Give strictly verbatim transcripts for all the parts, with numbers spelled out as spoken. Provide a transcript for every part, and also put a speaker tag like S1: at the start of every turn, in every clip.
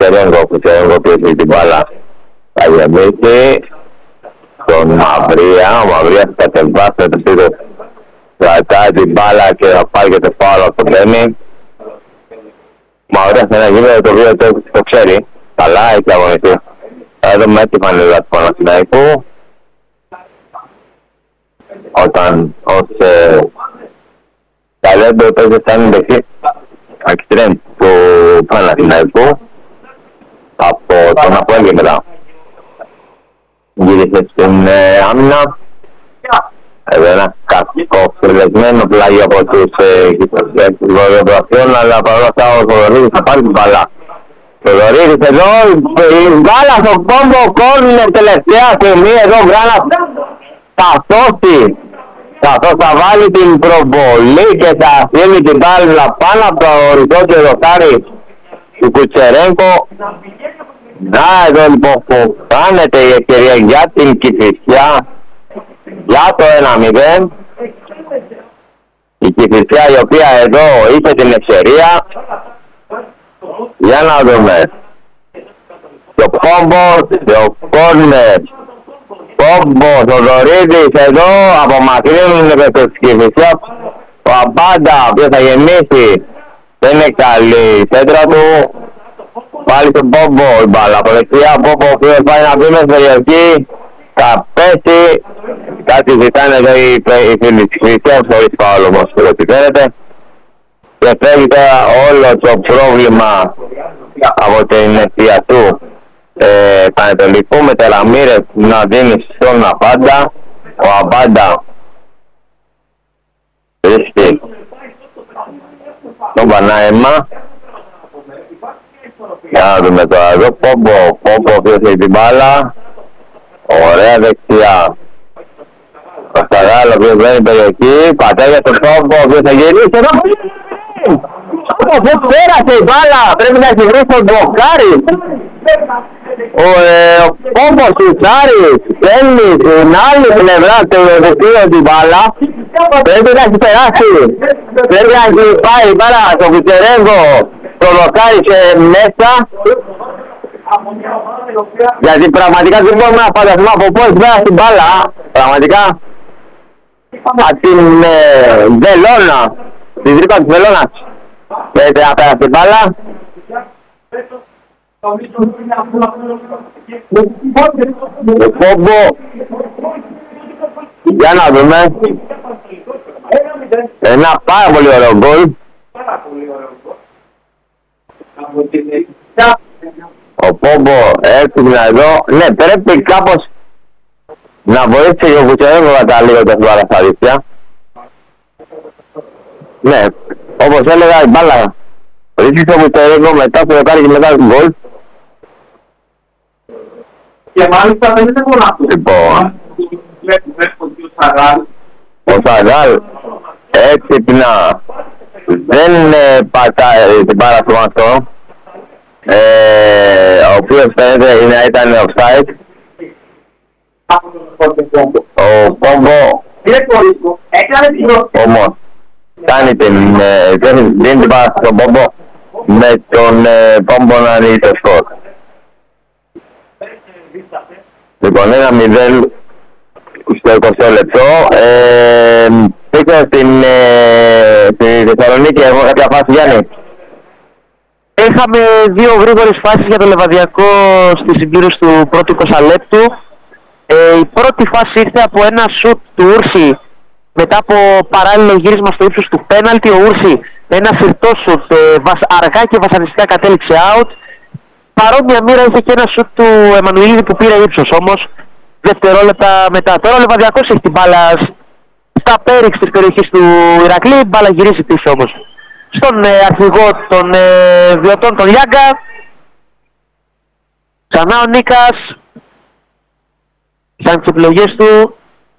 S1: Κουτσερέγκο, Κουτσερέγκο πίεσε την μπάλα. Θα γεμίσει τον Μαυρία, ο Μαυρίας κατεβάσει το σπίτι, κρατάει την μπάλα και θα πάρει και το φάουλ από τον Μπένι. Μαυρίας είναι ένα γήπεδο το οποίο το, το ξέρει, καλά έχει αγωνιστεί. Εδώ με έτσι φανελά του Παναθηναϊκού, όταν ως ε, ταλέντο παίζει σαν δεξί εξτρέμ του Παναθηναϊκού από τον Αποέλ και μετά. Γύρισε στην ε, άμυνα. Εδώ ένα κακοφυλεσμένο πλάγιο από τους γηπεδικές του Βορειοπρασιών, αλλά παρόλα αυτά ο Θοδωρίδης θα πάρει την μπάλα. Θοδωρίδης εδώ, η μπάλα στο κόμπο, κόρνερ τελευταία στιγμή, εδώ Γκράνας θα σώσει, καθώς θα βάλει την προβολή και θα αφήνει την μπάλα πάνω από το οριζόντιο δοκάρι του Κουτσερέγκο. Να εδώ λοιπόν που χάνεται η ευκαιρία για την Κηφισιά για το ένα μηδέν. Η Κηφισιά η οποία εδώ είχε την ευκαιρία. Για να δούμε. Το κόμπο, το κόρνερ. Κόμπο, το Δωρίδης εδώ απομακρύνουν το Κηφισιά. Ο Αμπάντα που θα γεμίσει. Δεν είναι καλή η σέντρα του. Πάλι στον Πόμπο η μπάλα από δεξιά, ο Πόμπο ο οποίος πάει να μπει μέσα στην περιοχή, θα πέσει, κάτι ζητάνε εδώ οι φίλοι της Χριστιανής χωρίς φάουλ όμως που ό,τι φαίνεται και φεύγει τώρα όλο το πρόβλημα από την αιστεία του ε, Πανετολικού με τεραμίρες να δίνει στον Αμπάντα. Ο Αμπάντα βρίσκει τον Πανάεμα. Για να δούμε τώρα εδώ, Πόμπο, Πόμπο ο οποίος έχει την μπάλα. Ωραία δεξιά. Ο Σταγάλο ο οποίος βγαίνει περιοχή, πατάει για τον Πόμπο ο οποίος θα γυρίσει εδώ. Πώς πέρασε η μπάλα, πρέπει να έχει βρει στον Μποκάρι. Ο, ε, ο Πόμπος του Τσάρης στέλνει στην άλλη πλευρά του δεξιού την μπάλα. Πρέπει να έχει περάσει. Πρέπει να έχει πάει η μπάλα στο Κουτσερέγκο. Το δοκάρι και μέσα. Γιατί πραγματικά δεν μπορούμε να φανταστούμε από πώς πέρασε την μπάλα. Πραγματικά από την ε, Βελώνα, τη τρύπα της Βελώνας. Πρέπει να πέρασε την μπάλα. Το Πόμπο. Για να δούμε. Ένα πάρα πολύ ωραίο γκολ. Ο Πόμπο έρθει εδώ. Ναι, πρέπει κάπως να βοήθησε ο Κουτσερέγκο κατά λίγο τα παραστατήρια. Ναι, όπως έλεγα η μπάλα βρίσκει ο Κουτσερέγκο μετά που δοκάρει και μετά τον γκολ.
S2: Και μάλιστα δεν είναι μόνο αυτό.
S1: Λοιπόν, ο Σαγάλ έξυπνα δεν ε, πατάει την πάρα του αυτό, ε, ο οποίος φαίνεται είναι, ήταν offside. Ο Πόμπο όμως κάνει την, ε, δίνει την πάρα στον Πόμπο με τον ε, Πόμπο να ανοίγει το σκορ. Λοιπόν, ένα μηδέν στο εικοστό λεπτό. Ε, Πήγα στην, ε, στη Θεσσαλονίκη, έχω κάποια φάση, Γιάννη.
S3: Είχαμε δύο γρήγορες φάσεις για το Λεβαδιακό στη συμπλήρωση του πρώτου είκοσι λεπτού. Ε, η πρώτη φάση ήρθε από ένα σουτ του Ούρση μετά από παράλληλο γύρισμα στο ύψος του πέναλτι. Ο Ούρση ένα συρτό σουτ, ε, αργά και βασανιστικά κατέληξε out. Παρόμοια μοίρα είχε και ένα σουτ του Εμμανουηλίδη που πήρε ύψος όμως δευτερόλεπτα μετά. Τώρα ο Λεβαδιακός έχει την μπάλα στα πέριξ της περιοχής του Ηρακλή, μπάλα γυρίζει πίσω όμως στον ε, αρχηγό των ε, βιωτών, τον Λιάγκα. Ξανά ο Νίκας σαν τις επιλογές του.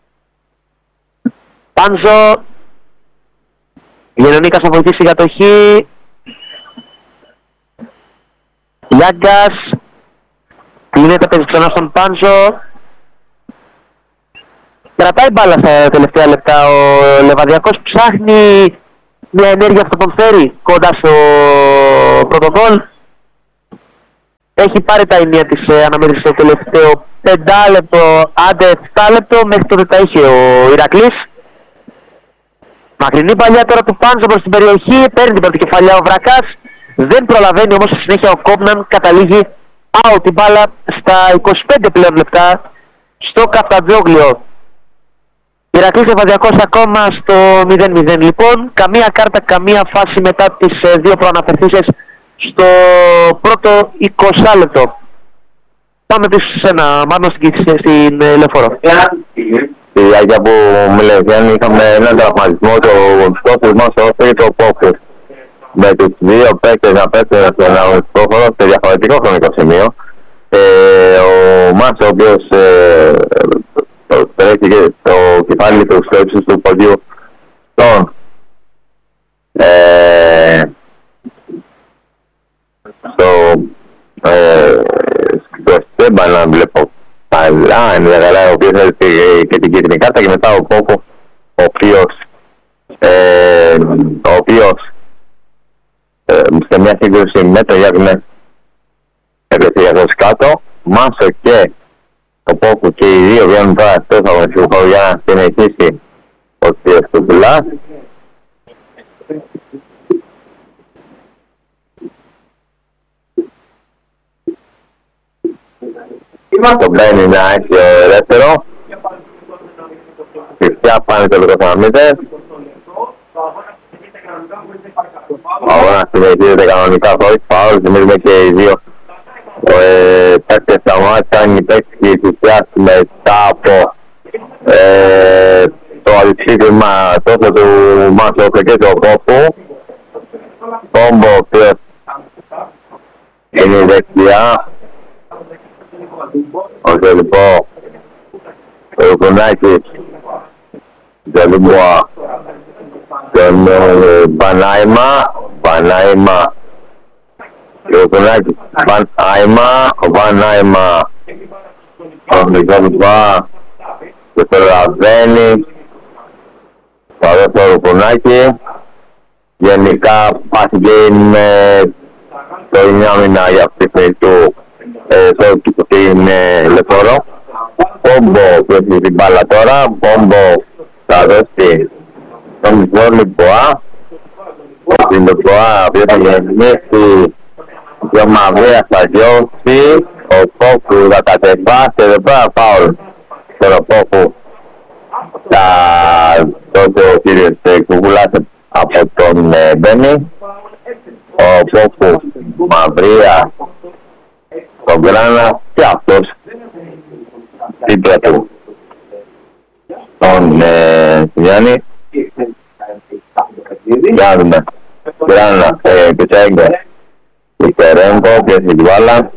S3: Πάνζο, για ο Νίκας θα βοηθήσει για το χ. Λιάγκας κλείνεται, παίζει ξανά στον Πάνζο. Κρατάει μπάλα στα τελευταία λεπτά. Ο Λεβαδιακός ψάχνει μια ενέργεια που θα τον φέρει κοντά στο πρώτο γκολ. έχει πάρει τα ενία της ε, αναμέτρησης στο τελευταίο πεντάλεπτο, άντε επτά λεπτό, μέχρι τότε τα είχε ο Ηρακλής. Μακρινή παλιά τώρα του Πάντζο προς την περιοχή, παίρνει την πρώτη κεφαλιά ο Βρακάς, δεν προλαβαίνει όμως στη συνέχεια ο Κόπναν, καταλήγει out την μπάλα στα είκοσι πέντε πλέον λεπτά στο Καφτατζόγλιο. Ηρακλής Λεβαδιακός ακόμα στο μηδέν μηδέν λοιπόν, καμία κάρτα, καμία φάση μετά τις ε, δύο προαναφερθήσεις στο πρώτο είκοσι λεπτό. Πάμε πίσω σε ένα, μάλλον στην, στην ε, Λεωφόρο.
S1: Στη διάρκεια που μου λέει, είχαμε έναν τραυματισμό, το στόχος μας όσο το πόκος. Με τους δύο παίκτες να πέφτουν στον αγωνιστικό χώρο σε διαφορετικό χρονικό σημείο. Ε, ο Μάς, ο οποίος ε, τρέχει το κεφάλι του στο ύψος του ποδιού στον ε, στο ε, στο Στέμπαν, να βλέπω καλά, είναι καλά, ο οποίος έχει και την κίτρινη κάρτα, και μετά ο Πόκο, ο οποίος ε, ο οποίος ε, σε μια σύγκρουση με το Γιάννη έπαιξε για δώσει κάτω. Μάσο και ο Πόκο και οι δύο βγαίνουν τώρα εκτός αγωνιστικού χώρου για να συνεχίσει ο κύριος Κουκουλάς. Το μπαίνει να έχει ο ελεύθερο. Φυσικά πάνε το λεπτοθαμίτες. Ο αγώνας συνεχίζεται κανονικά χωρίς φάουλ. Θυμίζουμε και οι δύο παίκτες της αγώνας ήταν οι παίκτες και οι φυσιάς μετά από το αντισύγκριμα τόσο του Μάσο και του Κόφου. Κόμπο ο οποίος είναι η δεξιά. Ο Ζελιμπό, ο Ρουκουνάκης, Ζελιμπό, τον Πανάιμα, Πανάιμα, ο Ρουκουνάκης, Πανάιμα, ο Πανάιμα, τον Ζελιμπό, και το Ραβένι, παρόλο το Ρουκουνάκη. Γενικά πάθηκε με το εννιά για αυτή του στην Λεωφόρο. Πόμπο που έχει την μπάλα τώρα. Πόμπο θα δώσει τον Ζόλιμποα. Την Λεωφόρο που θα γεννήσει και ο Μαυρίας θα διώσει. Ο Πόκου θα κατεβάσει. Εδώ πέρα φάουλ στον Πόκου. Θα δώσει ο κύριος Κουκουλάς από τον Μπένι. Ο Πόκου, Μαυρία, τον Γκράνα και αυτός δίπλα του τον Γιάννη. Για να δούμε. Γκράνα, Πιτσέγκο, Πιτσερέγκο, ποιος έχει την μπάλα.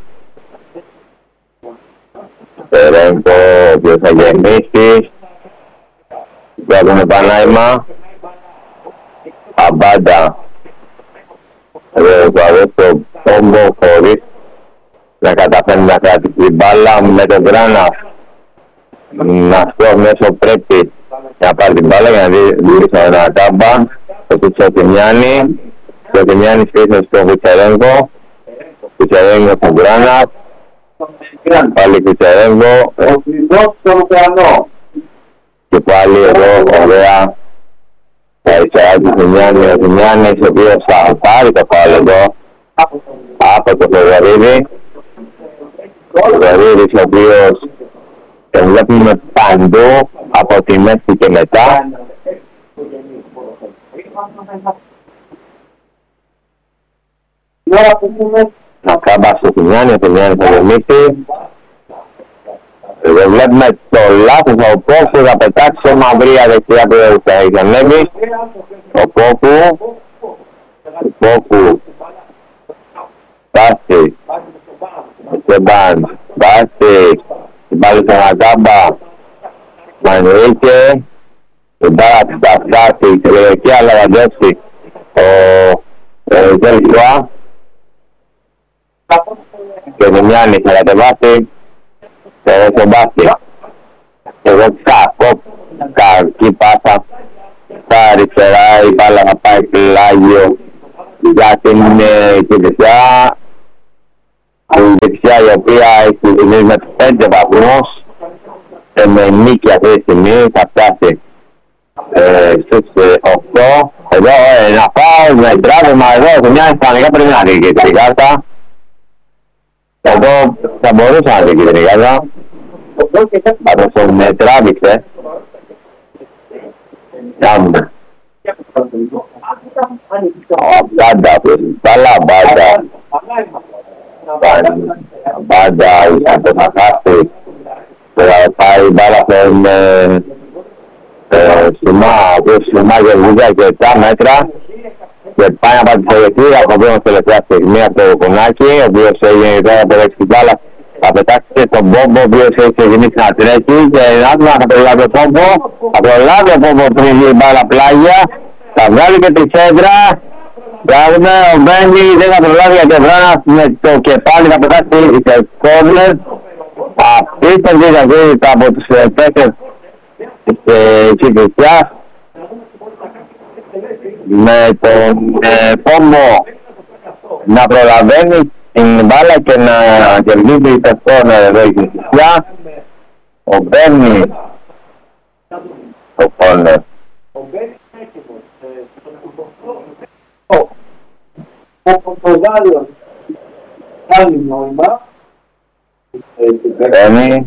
S1: Πιτσερέγκο, ποιος θα γεννήσει. Για να δούμε Πανάιμα. Αμπάντα. Εδώ το αρέσει Πόμπο χωρίς να καταφέρνει να κρατήσει την μπάλα με τον Γκράνα. Αυτό μέσω πρέπει να πάρει την μπάλα για να δει στον Ανακάμπα. Το Τσοτιμιάννη. Τσοτιμιάννη πίσω στον Πιτσερέγκο. Πιτσερέγκο στον Γκράνα. Πάλι Πιτσερέγκο. Και πάλι εδώ ωραία. Θα εισαγάγει του Τσοτιμιάννη. Ο Τσοτιμιάννης ο οποίος θα πάρει το φάουλ εδώ από το Φεδωρίδη. Ο Φεδωρίδης ο οποίος τον βλέπουμε παντού από τη μέση και μετά. Να κάμπα στο Τσοτιμιάννη, ο Τσοτιμιάννης θα γεμίσει. Εδώ βλέπουμε το λάθος, ο Πόκου θα πετάξει ο Μαυρία δεξιά που θα έχει ανέβει. Ο Πόκου, ο Πόκου, Βάση, ο Σεμπάν, Βάση, την πάλι στον Ακάμπα, Μανουίκε, την πάρα τα φτάσει, και εκεί αλλά θα δώσει ο Ζελικουά και ο Μιάννης θα κατεβάσει το Μπάσκετ. Εδώ κακό, κακή πάσα στα αριστερά, η μπάλα θα πάει πλάγιο για την Κυριακιά. η δεξιά η οποία έχει τιμήσει με πέντε βαθμούς και με νίκη αυτή τη στιγμή θα φτάσει ε, στους οκτώ. Εδώ ε, να πάω με τράβημα εδώ σε μια ισπανικά πρέπει να δει και την κάρτα. Εδώ θα μπορούσα να δει και την κάρτα. Αλλά με τράβηξε. Κάμε. Μπάντα, μπάλα, μπάντα. Μπάντα, θα το χάσει. Θα πάει μπάλα στον Σουμά, ο οποίος Σουμά γελούγια και επτά μέτρα. Και πάει να πάει τη σελεκτήρα, από τον τελευταία στιγμή από το Κονάκι, ο οποίος έγινε τώρα από την μπάλα. Θα πετάξει και τον Πόμπο, ο οποίος έχει ξεκινήσει να τρέχει και άτομα θα προλάβει τον Πόμπο. Θα προλάβει ο Πόμπο πριν γίνει μπάλα πλάγια. Θα βγάλει και τη σέντρα. Βγάλουμε, ο Μπένι δεν θα προλάβει γιατί ο Βράνας με το κεφάλι θα πετάξει σε κόρνερ. Απίστευτη ταχύτητα από τους παίκτες της Κηφισιάς. Με τον Πόμπο να προλαβαίνει την μπάλα και να κερδίζει το κόρνερ εδώ η Κηφισιά. Ο Μπένι το κόρνερ.
S2: Ο Πορτογάλιος κάνει νόημα.
S1: Μπαίνει.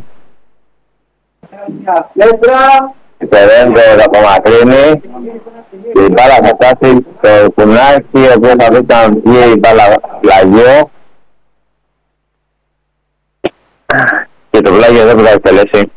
S2: Μια σέντρα.
S1: Υπερέντο θα απομακρύνει. Η μπάλα θα φτάσει στο κουνάκι, ο οποίος θα δει να βγει η μπάλα πλαγιό. Και το πλάγιο δεν θα εκτελέσει.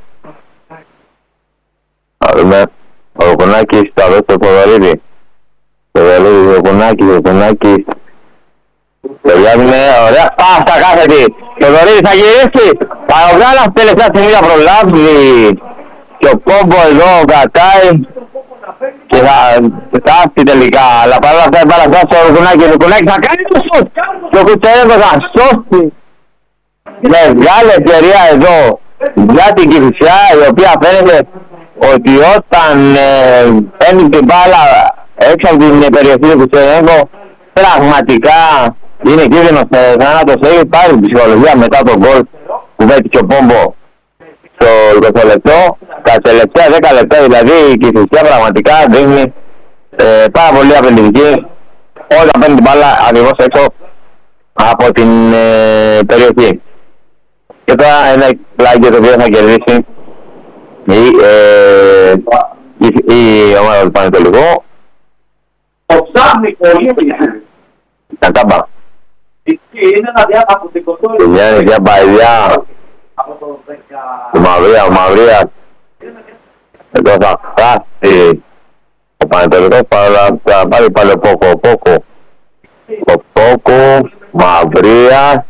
S1: Να δούμε. Ο κουνάκης θα δώσει το Θοδωρίδη. Το Θοδωρίδη, ο κουνάκης, ο κουνάκης. Τελειάζουμε, ωραία, πάσα κάθετη. Το Θοδωρίδη θα γυρίσει. Παρογάλα τελευταία στιγμή θα προλάβει. Και ο Πόμπο εδώ κρατάει. Και θα φτάσει τελικά. Αλλά παρόλα αυτά η μπάλα φτάσει στο Κουνάκι. Ο Κουνάκι θα κάνει το σουτ. Και ο Κουτσέρεδος θα σώσει. Με βγάλε ευκαιρία εδώ για την Κηφισιά, η οποία φαίνεται ότι όταν ε, παίρνει την μπάλα έξω από την περιοχή του Κουτσέρεδος, πραγματικά είναι κίνδυνος θάνατος. Έχει πάρει την ψυχολογία μετά τον γκολ που πέτυχε ο Πόμπο στο είκοσι λεπτό. Τα τελευταία δέκα λεπτά δηλαδή η Κηφισιά πραγματικά δείχνει ε, πάρα πολύ απαιτητική όταν παίρνει την μπάλα ακριβώς έξω από την ε, περιοχή. Και τώρα ένα πλάγιο το οποίο θα κερδίσει η, ε, η, η ομάδα του Πανετολικού.
S2: Το ψάχνει πολύ.
S1: Κατάμπα.
S2: Είναι ένα διάπαπτικό.
S1: Είναι μια διαπαιδιά. Ο Μαυρία, ο Μαυρίας. Εδώ θα χάσει ο Πανετολικός, θα πάρει πάλι ο Πόκο, ο Πόκο. Ο Πόκο, Μαυρίας.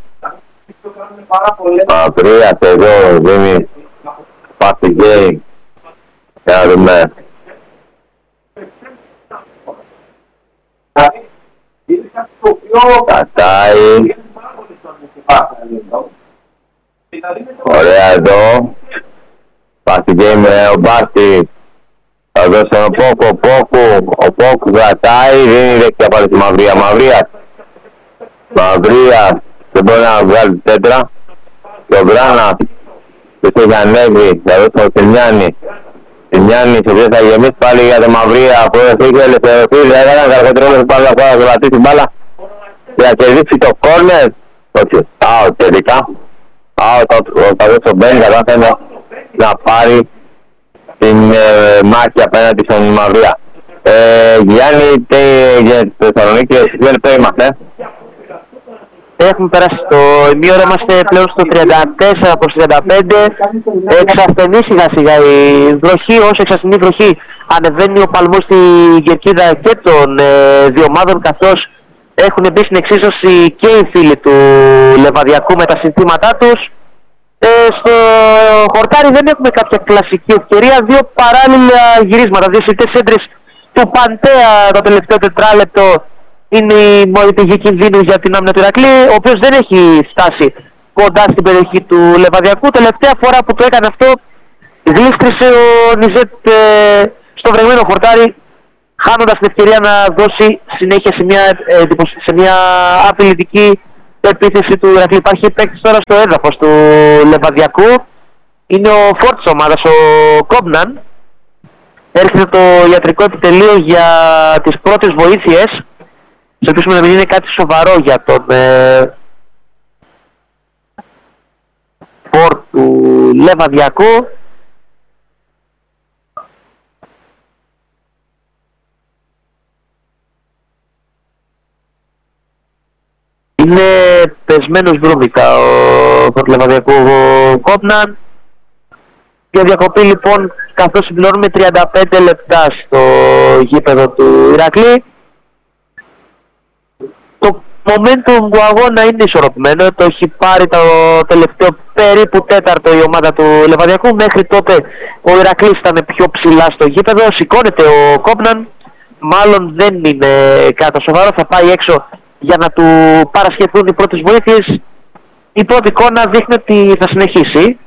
S1: Μαυρίας εδώ δίνει πάση γκέι. Για να δούμε. Κατάει. Ωραία εδώ. Πάση γκέι με ο Μπάρτης. Θα δώσει τον Πόκο, Πόκο. Ο Πόκο κρατάει, δίνει δεξιά πάλι στη Μαυρία. Μαυρίας. Μαυρίας. Δεν μπορεί να βγάλει τέτρα. Και ο Βράνας. Και έχει ανέβει. Θα δώσει τον Σιμιάννη. Σιμιάννη, ο οποίος θα γεμίσει πάλι για τη Μαυρία. Που έχει ελευθερωθεί. Δεν έκανε καρφετρόλες πάλι να θα κρατήσει την μπάλα. Και να κερδίσει το κόρνερ. Όχι. Άω τελικά. Άω θα δώσει τον Μπένι. Κατάφερε να πάρει την ε, μάχη απέναντι στον Μαυρία. Ε, Γιάννη, για τη Θεσσαλονίκη, δύο λεπτά είμαστε.
S3: Έχουμε περάσει το ημίωρο, είμαστε πλέον στο τριάντα τέσσερα προς τριάντα πέντε. Εξασθενεί σιγά σιγά η βροχή, όσο εξασθενεί η βροχή ανεβαίνει ο παλμός στη κερκίδα και των ε, δύο ομάδων, καθώς έχουν μπει στην εξίσωση και οι φίλοι του Λεβαδιακού με τα συνθήματά τους. Ε, στο χορτάρι δεν έχουμε κάποια κλασική ευκαιρία, δύο παράλληλα γυρίσματα, δύο σιτές έντρες του Παντέα το τελευταίο τετράλεπτο είναι η μόνη πηγή κινδύνου για την άμυνα του Ηρακλή, ο οποίος δεν έχει φτάσει κοντά στην περιοχή του Λεβαδιακού. Τελευταία φορά που το έκανε αυτό γλίστρισε ο Νιζέτ ε, στο βρεγμένο χορτάρι, χάνοντας την ευκαιρία να δώσει συνέχεια σε μια, ε, σε μια απειλητική επίθεση του Ηρακλή. Υπάρχει παίκτης τώρα στο έδαφος του Λεβαδιακού. Είναι ο φόρτης ομάδας, ο Κόμπναν. Έρχεται το ιατρικό επιτελείο για τις πρώτες βοήθειες. Σε ελπίσουμε να μην είναι κάτι σοβαρό για τον ε, φόρ του Λεβαδιακού. Είναι πεσμένος βρώμικα ο φόρ του Λεβαδιακού, ο Κόπναν. Για διακοπή λοιπόν, καθώς συμπληρώνουμε τριάντα πέντε λεπτά στο γήπεδο του Ηρακλή. Το momentum του αγώνα είναι ισορροπημένο, το έχει πάρει το τελευταίο περίπου τέταρτο η ομάδα του Λεβαδιακού. Μέχρι τότε ο Ηρακλής ήταν πιο ψηλά στο γήπεδο, σηκώνεται ο Κόπναν, μάλλον δεν είναι κάτι σοβαρό, θα πάει έξω για να του παρασχεθούν οι πρώτες βοήθειες. Η πρώτη εικόνα δείχνει ότι θα συνεχίσει.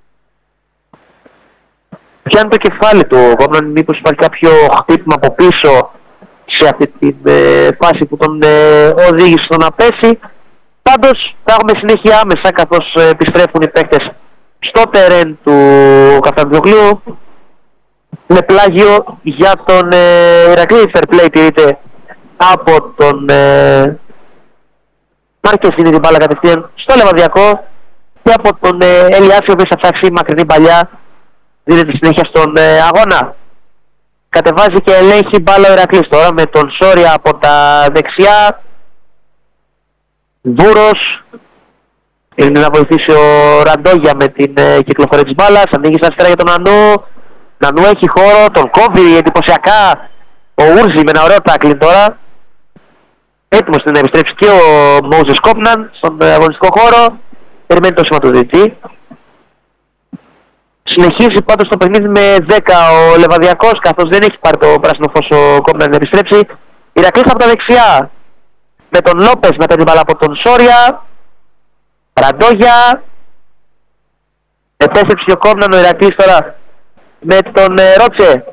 S3: Πιάνει το κεφάλι του ο Κόπναν, μήπως υπάρχει κάποιο χτύπημα από πίσω σε αυτή τη ε, φάση που τον ε, οδήγησε στο να πέσει. Πάντως θα έχουμε συνέχεια άμεσα καθώς ε, επιστρέφουν οι παίκτες στο τερέν του Καφταντζογλίου με πλάγιο για τον ε, Ηρακλή. Fair play τηρείται από τον ε, Μάρκες, είναι την μπάλα κατευθείαν στο Λεβαδιακό, και από τον ε, Ελιάση, ο οποίος θα ψάξει μακρινή παλιά. Δίνεται συνέχεια στον ε, αγώνα. Κατεβάζει και ελέγχει μπάλα ο Ηρακλής τώρα με τον Σόρια από τα δεξιά. Βούρος. Είναι να βοηθήσει ο Ραντόγια με την ε, κυκλοφορία της μπάλας. Ανοίγει στα αριστερά για τον Νανού. Νανού έχει χώρο, τον κόβει εντυπωσιακά ο Ούρζη με ένα ωραίο τάκλιν τώρα. Έτοιμος να επιστρέψει και ο Μόζες Κόπναν στον αγωνιστικό χώρο. Περιμένει το σήμα του διαιτητή. Συνεχίζει πάντως το παιχνίδι με δέκα ο Λεβαδιακός, καθώς δεν έχει πάρει το πράσινο φως ο Κόμπναν να επιστρέψει. Ηρακλής από τα δεξιά με τον Λόπες, μετά την μπάλα από τον Σόρια. Ραντόγια. Επέστρεψε ο Κόμπναν, ο Ηρακλής τώρα με τον ε, Ρότσε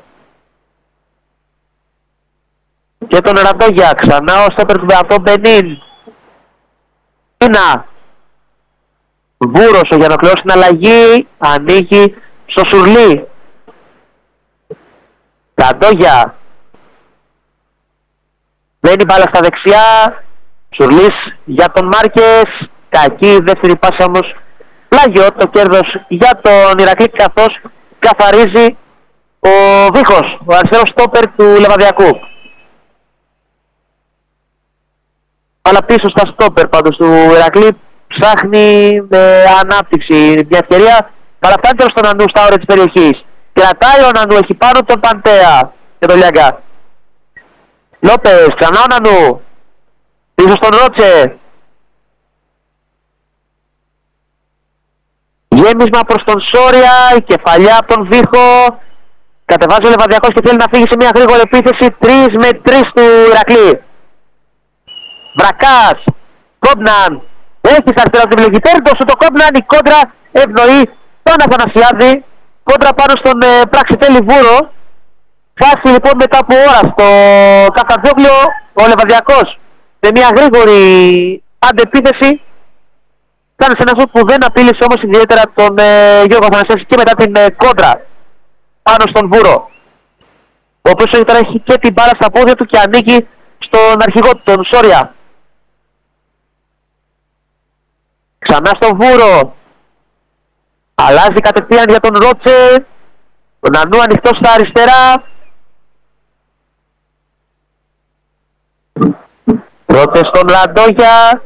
S3: και τον Ραντόγια. Ξανά ο στόπερ του Μπεατό Μπενίν. Ένα Βούρος για να κλειώσει την αλλαγή. Ανοίγει στο Σουρλί. Ραντόγια. Μένει μπάλα στα δεξιά. Σουρλής για τον Μάρκες. Κακή δεύτερη πάσα όμως. Πλάγιο το κέρδος για τον Ηρακλή, καθώς καθαρίζει ο Βίχος, ο αριστερός στόπερ του Λεβαδιακού. Αλλά πίσω στα στόπερ πάντως του Ηρακλή ψάχνει με ανάπτυξη μια ευκαιρία. Παραφτάνει τέλος τον Νανού στα όρια της περιοχής. Κρατάει ο Νανού, έχει πάνω τον Παντέα και τον Λιάγκα. Λόπες, ξανά ο Νανού. Πίσω στον Ρότσε. Γέμισμα προς τον Σόρια, η κεφαλιά από τον Βίχο. Κατεβάζει ο Λεβαδιακός και θέλει να φύγει σε μια γρήγορη επίθεση. τρεις με τρεις του Ηρακλή. Βρακάς. Κόμπναν. Έχει στα αριστερά την επιλογή. Παίρνει το σου το Κόμπναν, η κόντρα ευνοεί τον Αθανασιάδη. Κόντρα πάνω στον ε, Πραξιτέλη Βούρο. Φάση λοιπόν μετά από ώρα στο Καφτατζόγλιο ο Λεβαδιακός σε μια γρήγορη αντεπίθεση. Κάνει σε ένα σουτ που δεν απείλησε όμως ιδιαίτερα τον ε, Γιώργο Αθανασιάδη και μετά την ε, κόντρα πάνω στον Βούρο, ο οποίος τώρα έχει και την μπάλα στα πόδια του και ανοίγει στον αρχηγό του, τον Σόρια. Ξανά στον Βούρο. Αλλάζει κατευθείαν για τον Ρότσε. Τον Νανού ανοιχτό στα αριστερά. Ρότσε στον Ραντόγια.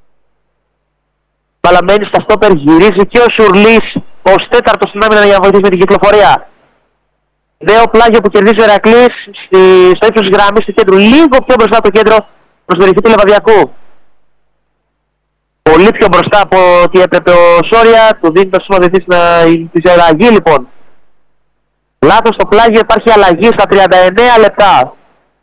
S3: Παλαμένη στα στόπερ, γυρίζει και ο Σουρλής ως τέταρτος στην άμυνα για να βοηθήσει με την κυκλοφορία. Νέο πλάγιο που κερδίζει ο Ηρακλής στο ύψος της γραμμής του κέντρου, λίγο πιο μπροστά από το κέντρο προς την περιοχή του Λεβαδιακού. Πολύ πιο μπροστά από ό,τι έπρεπε ο Σόρια, του δίνει το σήμα διεθνής να της αλλαγή λοιπόν. Λάθος στο πλάγιο, υπάρχει αλλαγή στα τριάντα εννέα λεπτά.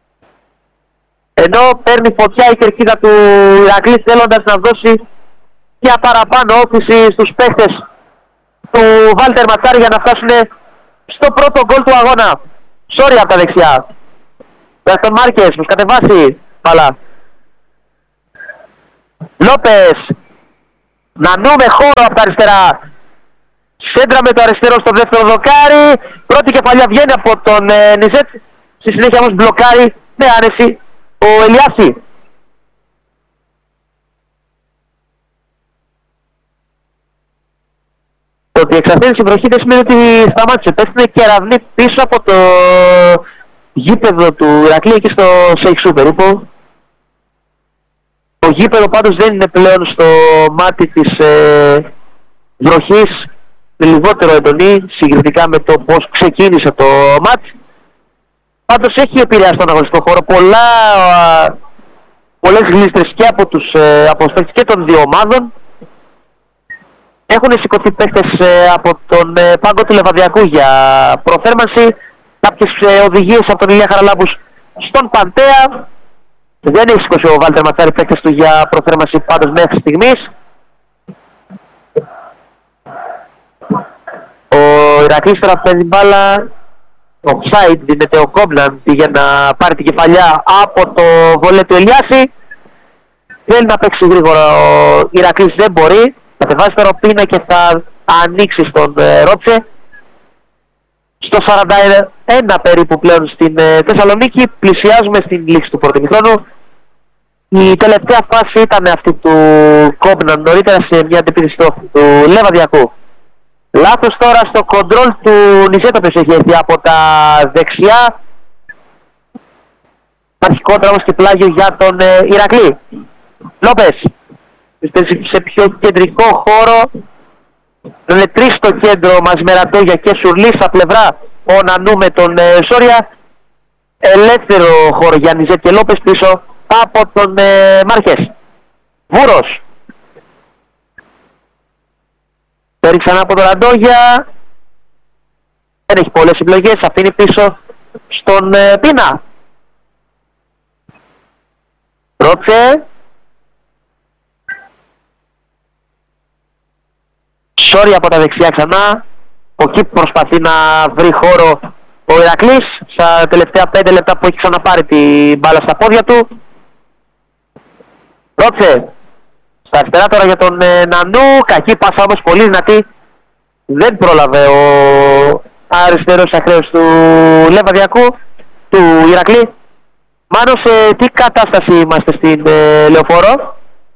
S3: Ενώ παίρνει φωτιά η κερκίδα του Ηρακλή θέλοντας να δώσει μια παραπάνω όθηση στους παίχτες του Βάλτερ Ματσάρη για να φτάσουν στο πρώτο γκολ του αγώνα. Σόρια από τα δεξιά. Για τον Μάρκες, πως κατεβάσει. Παλά. Λόπες. Νανού με χώρο από τα αριστερά. Σέντρα με το αριστερό στο δεύτερο δοκάρι. Πρώτη κεφαλιά βγαίνει από τον ε, Νιζέτ. Στη συνέχεια όμως μπλοκάρει με άνεση ο Ελιάση. Το ότι εξαθένησε η βροχή δεν σημαίνει ότι σταμάτησε. Πέστηνε κεραυνή πίσω από το γήπεδο του Ηρακλή εκεί στο Σέιξου περίπου. Το γήπεδο πάντως δεν είναι πλέον στο μάτι της ε, βροχής, λιγότερο έντονη συγκριτικά με το πώς ξεκίνησε το μάτς. Πάντως έχει επηρεάσει τον αγωνιστικό χώρο. Πολλά, πολλές γλίστρες και από τους ε, αποστέκτες και των δύο ομάδων. Έχουν σηκωθεί παίκτες ε, από τον ε, πάγκο του Λεβαδιακού για προθέρμανση. Κάποιες ε, οδηγίες από τον Ηλία Χαραλάμπους στον Παντέα. Δεν έχει σηκώσει ο Βάλτερ Ματσάρη παίκτες του για προθέρμανση πάντως μέχρι στιγμής. Ο Ηρακλής τώρα παίρνει μπάλα. Offside δίνεται ο Κόμπναν για να πάρει την κεφαλιά από το βολέ του Ελιάση. Θέλει να παίξει γρήγορα ο Ηρακλής, δεν μπορεί. Θα κατεβάσει τώρα ο Πίνα και θα ανοίξει στον ε, Ρότσε. Στο σαράντα ένα περίπου πλέον στην ε, Θεσσαλονίκη. Πλησιάζουμε στην λήξη του πρώτου ημιχρόνου. Η τελευταία φάση ήταν αυτή του Κόμπναν νωρίτερα σε μια αντεπίθεση του Λεβαδιακού. Λάθος τώρα στο κοντρόλ του Νιζέτ, που έχει έρθει από τα δεξιά. Υπάρχει κόντρα όμως και πλάγιο για τον ε, Ηρακλή. Λόπες σε πιο κεντρικό χώρο. Είναι τρεις στο κέντρο μαζί με Ρατόγια και Σουρλή στα πλευρά. Ο Νανού με τον ε, Σόρια. Ελεύθερο χώρο για Νιζέτ και Λόπες πίσω από τον ε, Μάρχες. Βούρος. Παίρνει ξανά από τον Ραντόγια. Δεν έχει πολλές επιλογές. Αφήνει πίσω στον ε, Πίνα. Ρώτσε. Σόρι από τα δεξιά ξανά. Ο Κίπ προσπαθεί να βρει χώρο ο Ηρακλής. Στα τελευταία πέντε λεπτά που έχει ξαναπάρει την μπάλα στα πόδια του. Ρώτσε. Στα αριστερά τώρα για τον ε, Νανού. Κακή πάσα όμως, πολύ δυνατή. Δεν πρόλαβε ο αριστερός ακραίος του Λεβαδιακού, του Ηρακλή. Μάνο, σε τι κατάσταση είμαστε στην ε, Λεωφόρο?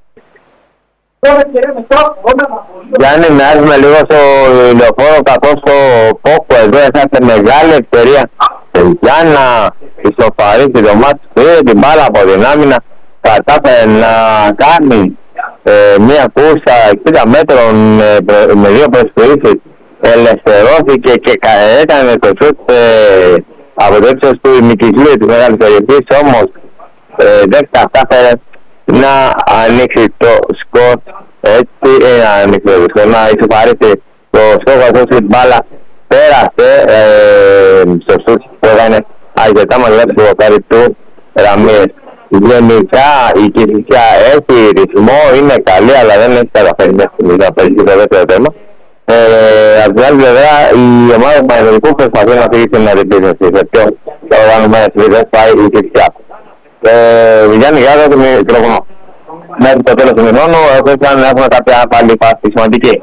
S1: Γιάννη, μοιάζουμε λίγο στο Λεωφόρο, καθώς το Πόκο εδώ έχασε μεγάλη ευκαιρία για να ισοφαρίσει το μάτι. Πήρε την μπάλα από την άμυνα, κατάφερε να κάνει Ε, μία κούρσα εξήντα μέτρων ε, με δύο προσφυρίσεις, ελευθερώθηκε και έκανε το σούτ ε, από το ύψος του ημικυκλίου της μεγάλης περιοχής, όμως ε, δεν κατάφερε να ανοίξει το σκορ, έτσι ε, να ανοίξει το σκορ, να ισοφαρίσει το στόχο αυτό στην μπάλα. Πέρασε ε, στο σούτ που έκανε αρκετά μακριά του βοκάρι του Ραμίες. Γενικά η Κηφισιά έχει ρυθμό, είναι καλή, αλλά δεν έχει καταφέρει μέχρι στιγμής να παίζει το δεύτερο θέμα. Ε, από την άλλη πλευρά, η ομάδα του Παναθηναϊκού προσπαθεί να φύγει στην αντιπίθεση. Σε πιο οργανωμένες φύγες πάει η Κηφισιά. Ε, Γιάννη, για το μικρόφωνο. Μέχρι το τέλος του μηνώνου, εγώ ήθελα να έχουμε κάποια πάλι φάση σημαντική.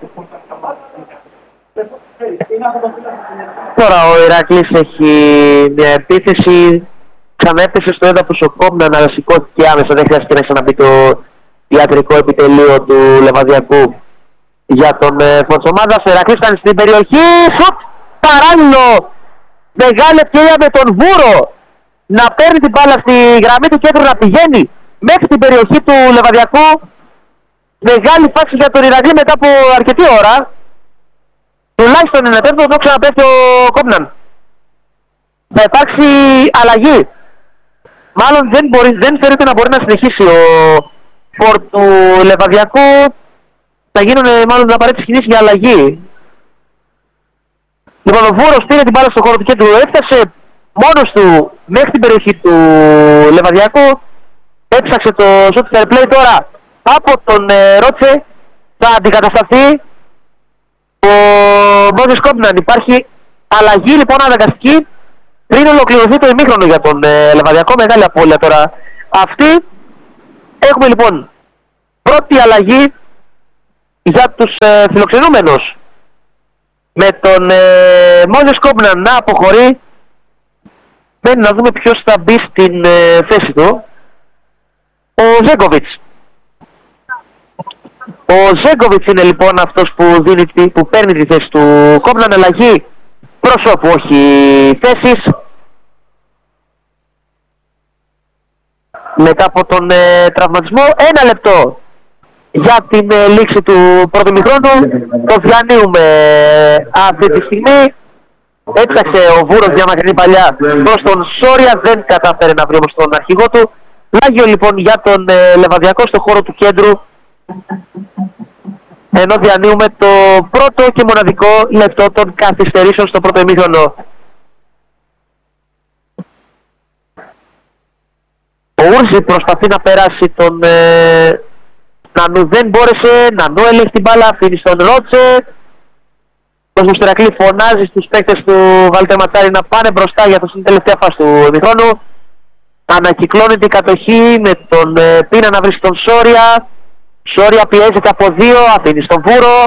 S3: Τώρα ο Ηράκλης έχει μια επίθεση. Ξανέπεσε στο έδαφος ο Κόμπναν, αλλά σηκώθηκε άμεσα. Δεν χρειάστηκε να ξαναμπεί το ιατρικό επιτελείο του Λεβαδιακού για τον ε, φως ομάδας. Ο Ηρακλής ήταν στην περιοχή. Σουτ! Παράλληλο! Μεγάλη ευκαιρία με τον Βούρο να παίρνει την μπάλα στη γραμμή του κέντρου, να πηγαίνει μέχρι την περιοχή του Λεβαδιακού. Μεγάλη φάση για τον Ηρακλή μετά από αρκετή ώρα. Τουλάχιστον ένα τέταρτο, εδώ ξαναπέφτει ο Κόμπναν. Θα υπάρξει αλλαγή. Μάλλον δεν, μπορεί, δεν θεωρείται να μπορεί να συνεχίσει ο φορ του Λεβαδιακού. Θα γίνουν μάλλον απαραίτητες κινήσεις για αλλαγή. Λοιπόν, ο Βούρος πήρε την μπάλα στο χώρο του κέντρου, έφτασε μόνος του μέχρι την περιοχή του Λεβαδιακού. Έψαξε το shot fair play τώρα από τον ε, Ρότσε. Θα αντικατασταθεί ο Μόζες Κόμπναν. Υπάρχει αλλαγή λοιπόν αναγκαστική πριν ολοκληρωθεί το ημίχρονο για τον ε, Λεβαδιακό. Μεγάλη απώλεια τώρα αυτή. Έχουμε λοιπόν πρώτη αλλαγή για τους ε, φιλοξενούμενους, με τον ε, Μόζες Κόμπναν να αποχωρεί. Μένει να δούμε ποιος θα μπει στην ε, θέση του. Ο Ζέγκοβιτς. Ο Ζέγκοβιτς είναι λοιπόν αυτός που, δίνει, που παίρνει τη θέση του Κόμπναν. Αλλαγή προσώπου, όχι θέσης. Μετά από τον ε, τραυματισμό, ένα λεπτό για την ε, λήξη του πρώτου ημιχρόνου. Το διανύουμε ε, αυτή τη στιγμή. Έψαξε ο Βούρος μια μακρινή παλιά προς τον Σόρια, δεν κατάφερε να βρει όμως τον αρχηγό του. Λάγιο λοιπόν για τον ε, Λεβαδιακό στο χώρο του κέντρου, ενώ διανύουμε το πρώτο και μοναδικό λεπτό των καθυστερήσεων στο πρώτο ημίχρονο. Ο Ούρζη προσπαθεί να περάσει τον ε, Νανού, δεν μπόρεσε. Νανού ελέγχει την μπάλα, αφήνει στον Ρότσε. Ο Μουστερακλή φωνάζει στους παίκτες του Βάλτερ Ματσάρη να πάνε μπροστά για το στην τελευταία φάση του ημιχρόνου. Ανακυκλώνει την κατοχή με τον ε, Πίνα να βρει τον Σόρια. Σόρια πιέζεται από δύο, αφήνει στον Βούρο.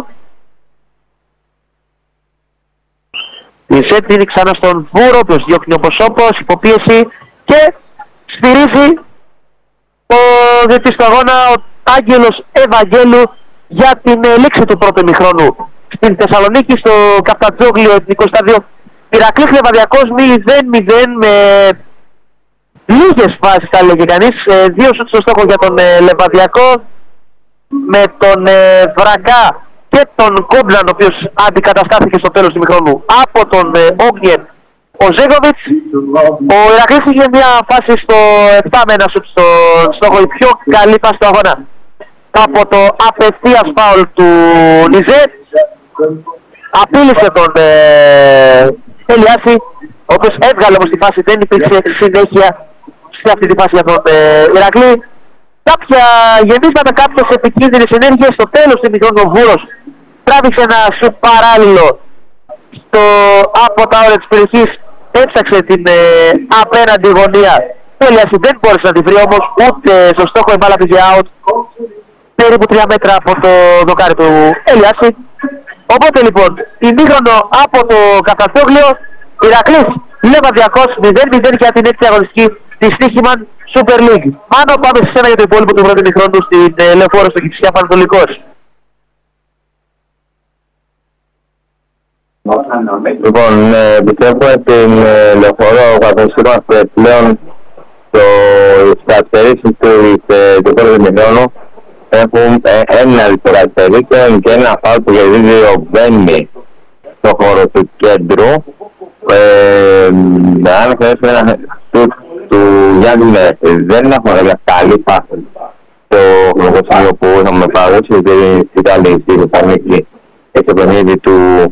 S3: Λισέτ δίνει ξανά στον Βούρο, ποιος διώχνει όπως όπως, υποπίεση, και στηρίζει ο διετής του αγώνα, ο Άγγελος Ευαγγέλου, για την ε, λήξη του πρώτου ημιχρόνου. Στην Θεσσαλονίκη, στο Καπτατζόγλιο Εθνικό Στάδιο, Ηρακλής Λεβαδιακός μηδέν μηδέν με λίγες φάσεις, θα έλεγε κανείς. Ε, δύο σουτ στο στόχο για τον ε, Λεβαδιακό, με τον ε, Βραγκά και τον Κόμπλαν, ο οποίος αντικαταστάθηκε στο τέλος του ημιχρόνου από τον ε, Όγνιεν ο Ζέγκοβιτς. Ο Ηρακλής είχε μια φάση στο επτά με ένα σουτ στο στόχο, η πιο καλή φάση του αγώνα, από το απευθείας φάουλ του Λιζέτ. Απείλησε τον ε, Ελιάση, ο οποίος έβγαλε όμως τη φάση, δεν υπήρξε συνέχεια σε αυτή τη φάση για τον ε, Ηρακλή. Κάποια γεμίσματα, κάποιες επικίνδυνες ενέργειες. Στο τέλος του ημιχρόνου ο Βούρος τράβηξε ένα σουτ παράλληλο στο, από τα όρια της περιοχής, έψαξε την ε, απέναντι γωνία. Ο Ελιάση δεν μπόρεσε να τη βρει όμως, ούτε στο στόχο, η μπάλα πήγε out περίπου τρία μέτρα από το δοκάρι του Ελιάση. Οπότε λοιπόν, ημίχρονο από το Καφτατζόγλιο, Ηρακλής Λεβαδιακός μηδέν μηδέν για την έκτη αγωνιστική της Στίχημαν Super League. Πάνω πάμε σε ένα για το υπόλοιπο του πρώτου ημιχρόνου στην ε, Λεωφόρο στο Κηφισιά Πανατολικός.
S1: Λοιπόν, ε, πιστεύω την ε, Λεωφόρο, καθώς είμαστε πλέον στο καθυστερήσεις του, ε, του πρώτου ημιχρόνου, έχουν ε, ένα καθυστερήσεων και ένα φάουλ που γυρίζει ο Μπένι στο χώρο του κέντρου. Ε, αν θέλετε ένα σουτ του Γιάννη Μερέφη, δεν έχουμε κάποια καλή φάση στο χρονικό που είχαμε παρούσει στην Ιταλία, στη Θεσσαλονίκη, και στο παιχνίδι του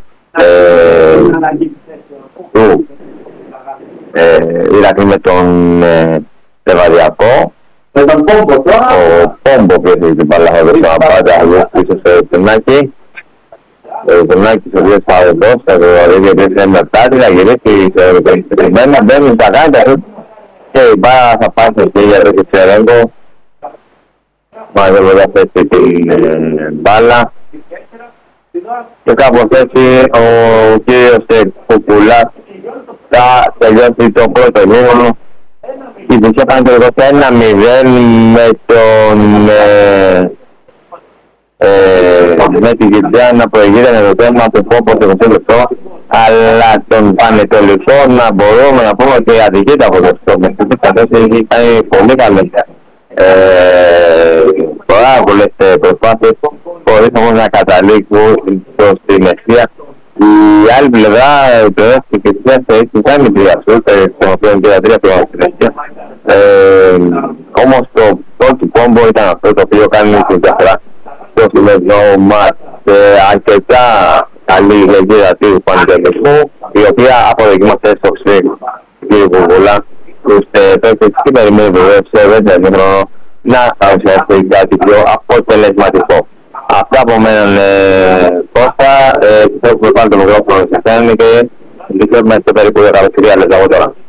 S1: του Ηρακλή με τον Λεβαδιακό.
S2: Με τον Πόμπο τώρα.
S1: Ο Πόμπο που έχει την μπάλα εδώ στο απάντα, πίσω στο Τενάκι. Ο Τενάκης ο οποίος θα εδώ, θα το γιατί είναι μερτάτη, θα γυρίσει σε συγκεκριμένα, μπαίνουν στα κάντα και η μπάλα θα πάει στο χέρι εδώ και Τσερέγκο. Μα δεν μπορεί να θέσει την μπάλα. Και κάπως έτσι ο κύριος Κουκουλάς θα τελειώσει το πρώτο ημίχρονο. Η Βουσία Πανατολικός ένα μηδέν με τον ε, ε, με την Κιτζάνα που εγείρανε το θέμα από πόπο σε είκοσι λεπτό, αλλά τον Πανετολικό να μπορούμε να πούμε ότι αδικείται από το στόχο. Καθώς έχει κάνει πολύ καλές ε, πάρα πολλές προσπάθειες, χωρίς όμως να καταλήξουν στην ευθεία. Η άλλη πλευρά, το έστω και στις έχει κάνει τρία σουτ, στον οποίο και τα τρία πήγαν στην ευθεία. Όμως το πρώτο κόμπο ήταν αυτό το οποίο κάνει την διαφορά στο σημερινό μάτς. Αρκετά καλή λεγγύρα του Πανετολικού, η οποία αποδοκίμασε στο ξύλι του κ. Κουκουλά τους παίκτες και περιμένει βεβαίως σε δεύτερο χρόνο να παρουσιάσει κάτι πιο αποτελεσματικό. Αυτά από μέναν ε, Κώστα, πιστεύω που πάνε το μικρόφωνο σε σένα και πιστεύουμε σε περίπου δεκατρία λεπτά από τώρα.